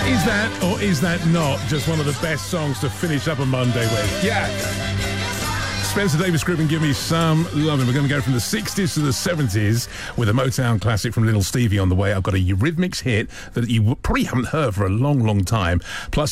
Is that, or is that not, just one of the best songs to finish up a Monday with? Yeah. Spencer Davis Group and Give Me Some Lovin'. We're going to go from the 60s to the 70s with a Motown classic from Little Stevie on the way. I've got a Eurythmics hit that you probably haven't heard for a long, long time. Plus